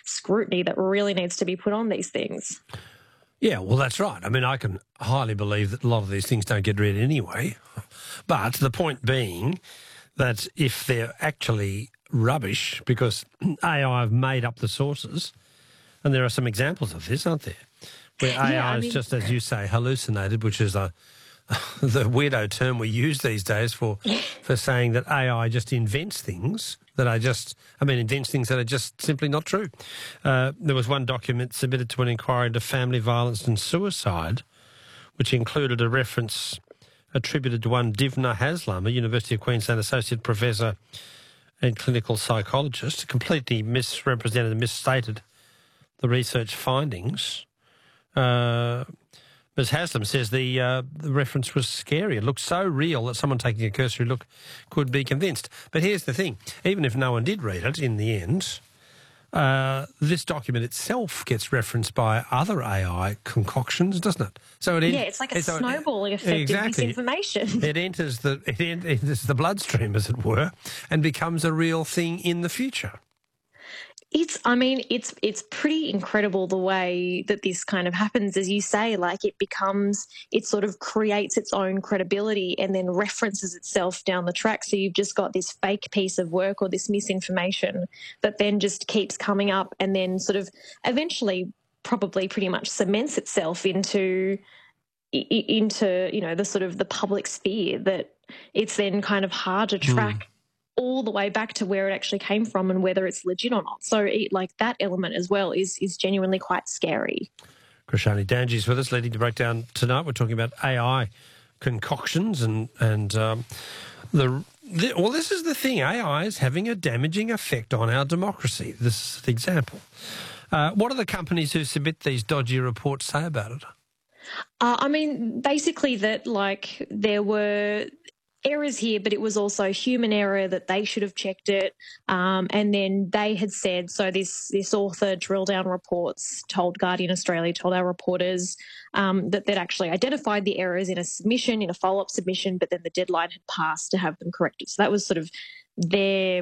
scrutiny that really needs to be put on these things. Yeah, well, that's right. I mean, I can highly believe that a lot of these things don't get read anyway. But the point being that if they're actually rubbish, because AI have made up the sources, and there are some examples of this, aren't there? Where AI is just, as you say, hallucinated, which is the weirdo term we use these days for saying that AI just invents things that are invents things that are just simply not true. There was one document submitted to an inquiry into family violence and suicide, which included a reference attributed to one Divna Haslam, a University of Queensland associate professor and clinical psychologist, completely misrepresented and misstated the research findings. Ms. Haslam says the reference was scary. It looked so real that someone taking a cursory look could be convinced. But here's the thing. Even if no one did read it in the end, this document itself gets referenced by other AI concoctions, doesn't it? So it's like a snowballing effect of misinformation. It enters the bloodstream, as it were, and becomes a real thing in the future. It's pretty incredible the way that this kind of happens, as you say. Like it sort of creates its own credibility and then references itself down the track. So you've just got this fake piece of work or this misinformation that then just keeps coming up and then sort of eventually probably pretty much cements itself into the sort of the public sphere, that it's then kind of hard to track all the way back to where it actually came from and whether it's legit or not. So that element as well is genuinely quite scary. Krishani Danji's with us, leading the breakdown tonight. We're talking about AI concoctions and this is the thing. AI is having a damaging effect on our democracy. This is an example. What do the companies who submit these dodgy reports say about it? Basically that there were errors here, but it was also human error, that they should have checked it. And then they had said, so this author, Drill Down Reports, told Guardian Australia, told our reporters that they'd actually identified the errors in a follow-up submission, but then the deadline had passed to have them corrected. So that was sort of their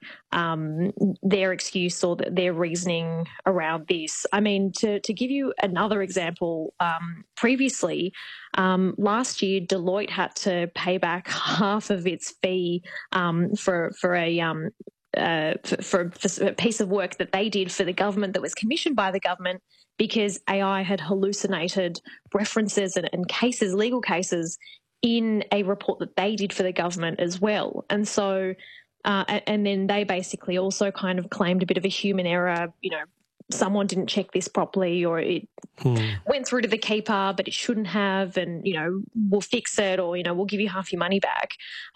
excuse or their reasoning around this. To give you another example, previously, last year, Deloitte had to pay back half of its fee for a piece of work that they did for the government that was commissioned by the government, because AI had hallucinated references and cases, legal cases, in a report that they did for the government as well. And so, and then they basically also kind of claimed a bit of a human error, someone didn't check this properly, or it went through to the keeper, but it shouldn't have, and, we'll fix it, or, we'll give you half your money back.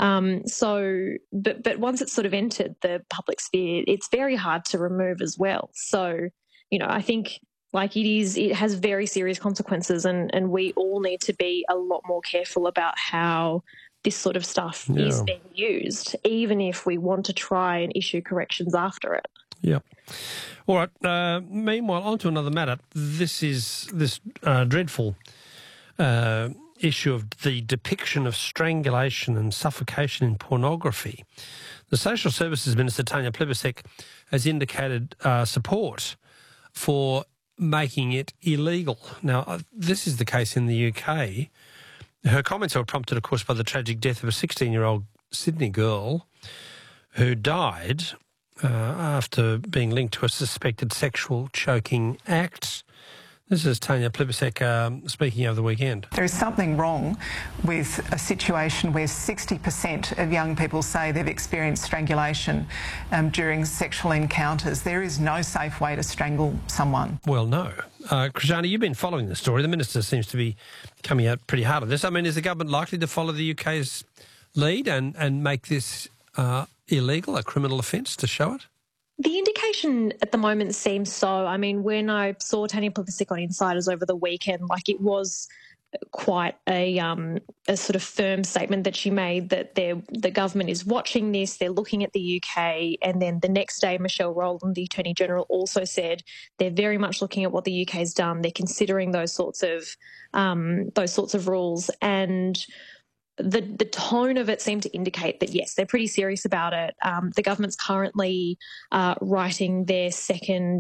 But once it's sort of entered the public sphere, it's very hard to remove as well. So, I think it has very serious consequences, and we all need to be a lot more careful about how this sort of stuff is being used, even if we want to try and issue corrections after it. Yeah. All right. Meanwhile, on to another matter. This dreadful issue of the depiction of strangulation and suffocation in pornography. The Social Services Minister, Tanya Plibersek, has indicated support for making it illegal. Now, this is the case in the UK. Her comments were prompted, of course, by the tragic death of a 16-year-old Sydney girl who died after being linked to a suspected sexual choking act. This is Tanya Plibersek speaking over the weekend. There is something wrong with a situation where 60% of young people say they've experienced strangulation during sexual encounters. There is no safe way to strangle someone. Well, no. Krishani, you've been following the story. The Minister seems to be coming out pretty hard on this. Is the government likely to follow the UK's lead and make this illegal, a criminal offence, to show it? The indication at the moment seems so. When I saw Tanya Plibersek on Insiders over the weekend, it was quite a sort of firm statement that she made, that the government is watching this, they're looking at the UK, and then the next day Michelle Rowland, the Attorney General, also said they're very much looking at what the UK has done. They're considering those sorts of rules, and the tone of it seemed to indicate that, yes, they're pretty serious about it. The government's currently writing their second